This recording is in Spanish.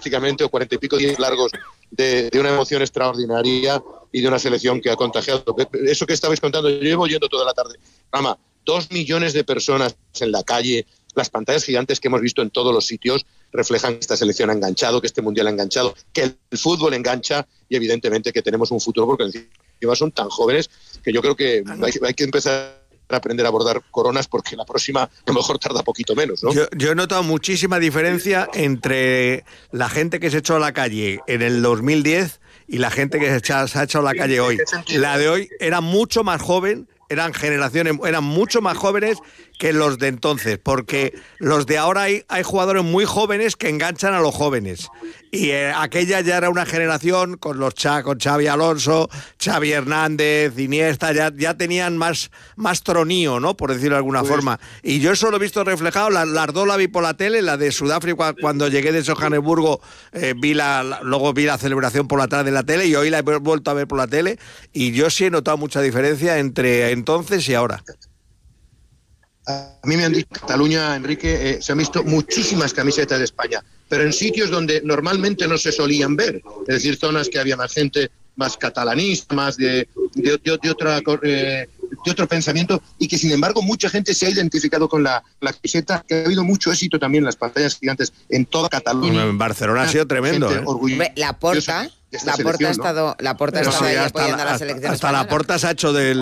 prácticamente, o 40 y pico días largos de una emoción extraordinaria y de una selección que ha contagiado. Eso que estabais contando, yo llevo oyendo toda la tarde. 2 millones de personas en la calle, las pantallas gigantes que hemos visto en todos los sitios reflejan que esta selección ha enganchado, que este mundial ha enganchado, que el fútbol engancha y evidentemente que tenemos un futuro porque encima son tan jóvenes que yo creo que hay que empezar a aprender a abordar coronas porque la próxima a lo mejor tarda poquito menos, ¿no? Yo he notado muchísima diferencia entre la gente que se echó a la calle en el 2010 y la gente que se ha echado a la calle hoy. La de hoy era mucho más joven, eran mucho más jóvenes que los de entonces, porque los de ahora hay jugadores muy jóvenes que enganchan a los jóvenes. Y aquella ya era una generación con Xavi Alonso, Xavi Hernández, Iniesta, ya tenían más tronío, ¿no? Por decirlo de alguna forma. Y yo eso lo he visto reflejado, las dos la vi por la tele, la de Sudáfrica cuando llegué de Johannesburgo, luego vi la celebración por la tarde en la tele y hoy la he vuelto a ver por la tele y yo sí he notado mucha diferencia entre entonces y ahora. A mí me han dicho en Cataluña, Enrique, se han visto muchísimas camisetas de España, pero en sitios donde normalmente no se solían ver, es decir, zonas que había más gente, más catalanista, más de otro pensamiento, y que sin embargo mucha gente se ha identificado con la camiseta, que ha habido mucho éxito también en las pantallas gigantes en toda Cataluña. En Barcelona ha sido tremendo, La Porta ha estado ahí apoyando a la selección española. Hasta la Porta se ha hecho del